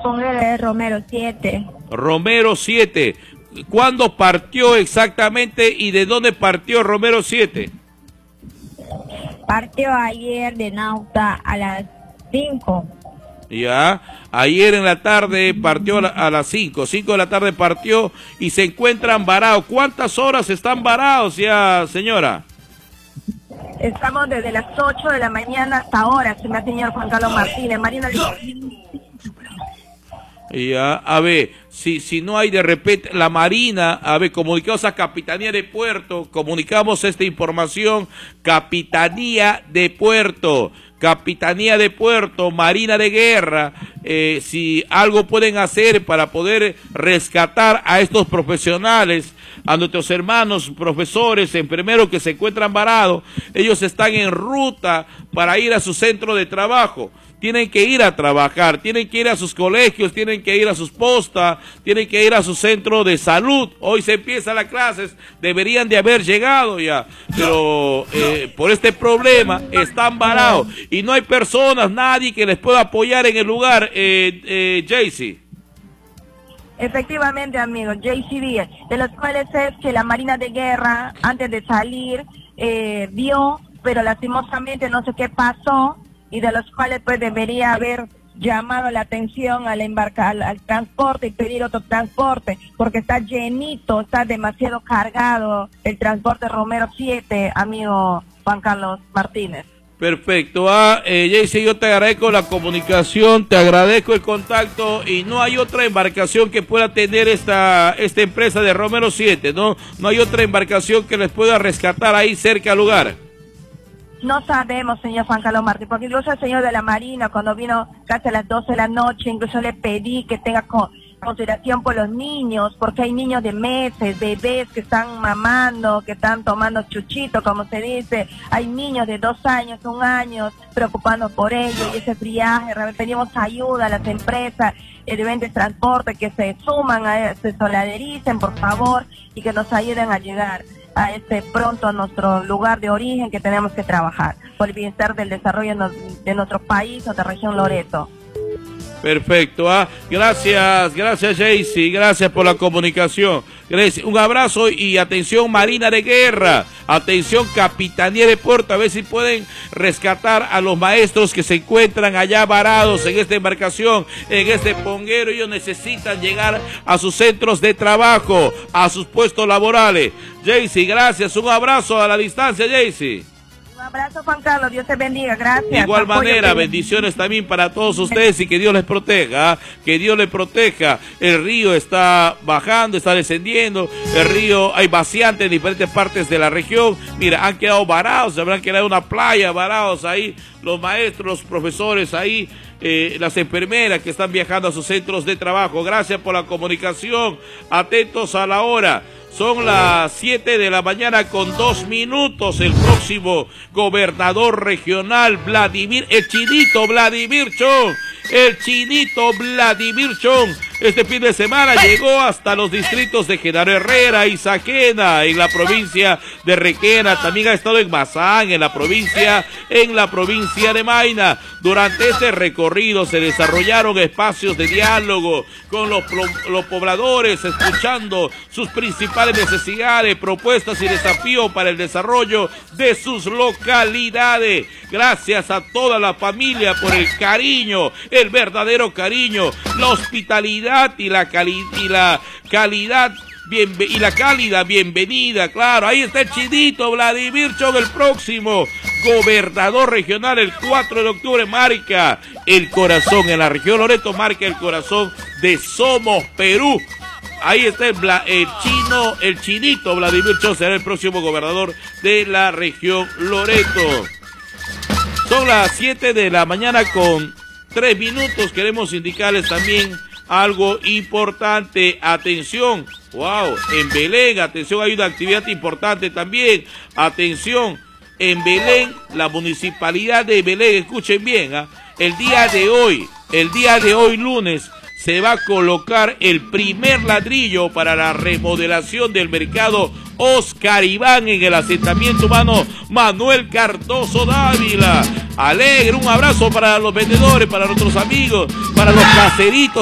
Ponguero es Romero 7. Romero 7. ¿Cuándo partió exactamente y de dónde partió Romero 7? Partió ayer de Nauta a las 5. Ya, ayer en la tarde partió a las 5 de la tarde partió y se encuentran varados. ¿Cuántas horas están varados ya, señora? Estamos desde las 8 de la mañana hasta ahora, se me ha tenido Juan Carlos Martínez. Marina Ya, a ver, si no hay de repente la Marina, a ver, comunicamos a Capitanía de Puerto, comunicamos esta información, Capitanía de Puerto, Marina de Guerra, si algo pueden hacer para poder rescatar a estos profesionales, a nuestros hermanos profesores, enfermeros que se encuentran varados. Ellos están en ruta para ir a su centro de trabajo. Tienen que ir a trabajar, tienen que ir a sus colegios, tienen que ir a sus postas, tienen que ir a su centro de salud. Hoy se empiezan las clases, deberían de haber llegado ya, pero por este problema están varados y no hay personas, nadie que les pueda apoyar en el lugar, Jaycee. Efectivamente, amigo, Jaycee Díaz, de los cuales es que la Marina de Guerra, antes de salir, vio, pero lastimosamente no sé qué pasó, y de los cuales pues debería haber llamado la atención al transporte y pedir otro transporte, porque está llenito, está demasiado cargado el transporte Romero 7, amigo Juan Carlos Martínez. Perfecto, Jaycee, yo te agradezco la comunicación, te agradezco el contacto y no hay otra embarcación que pueda tener esta empresa de Romero 7, ¿no? No hay otra embarcación que les pueda rescatar ahí cerca al lugar. No sabemos, señor Juan Carlos Martínez, porque incluso el señor de la Marina, cuando vino casi a las 12 de la noche, incluso le pedí que tenga consideración por los niños, porque hay niños de meses, bebés que están mamando, que están tomando chuchito, como se dice, hay niños de 2 años, 1 año, preocupando por ellos, y ese friaje, pedimos ayuda a las empresas de transporte que se suman, se solidaricen, por favor, y que nos ayuden a llegar a pronto a nuestro lugar de origen que tenemos que trabajar por el bienestar del desarrollo de nuestro país, nuestra región Loreto. Perfecto, gracias Jaycee, gracias por la comunicación. Gracias. Un abrazo y atención Marina de Guerra, atención Capitanía de Puerto, a ver si pueden rescatar a los maestros que se encuentran allá varados en esta embarcación, en este ponguero. Ellos necesitan llegar a sus centros de trabajo, a sus puestos laborales. Jaycee, gracias, un abrazo a la distancia, Jaycee. Un abrazo, Juan Carlos, Dios te bendiga, gracias. De igual manera, bendiciones también para todos ustedes y que Dios les proteja, que Dios les proteja. El río está bajando, está descendiendo, el río hay vaciantes en diferentes partes de la región. Mira, han quedado varados, se habrán quedado en una playa varados ahí, los maestros, los profesores ahí, las enfermeras que están viajando a sus centros de trabajo. Gracias por la comunicación, atentos a la hora. Son las 7 de la mañana con 2 minutos. El próximo gobernador regional, el Chinito Vladimir Chong. El Chinito Vladimir Chong. Este fin de semana llegó hasta los distritos de Genaro Herrera y Saquena, en la provincia de Requena. También ha estado en Mazán, en la provincia de Maina. Durante este recorrido se desarrollaron espacios de diálogo con los pobladores, escuchando sus principales necesidades, propuestas y desafíos para el desarrollo de sus localidades. Gracias a toda la familia por el cariño, el verdadero cariño, la hospitalidad y la cálida bienvenida. Claro, ahí está el Chinito Vladimir Chong, el próximo gobernador regional. El 4 de octubre marca el corazón en la región Loreto, marca el corazón de Somos Perú. Ahí está el Chinito Vladimir Chong, será el próximo gobernador de la región Loreto. Son las 7 de la mañana con 3 minutos. Queremos indicarles también algo importante. Atención, wow, en Belén, atención, hay una actividad importante también. Atención, en Belén, la municipalidad de Belén, escuchen bien, el día de hoy lunes, se va a colocar el primer ladrillo para la remodelación del mercado Oscar Iván en el asentamiento humano Manuel Cardoso Dávila. Alegre, un abrazo para los vendedores, para nuestros amigos, para los caseritos.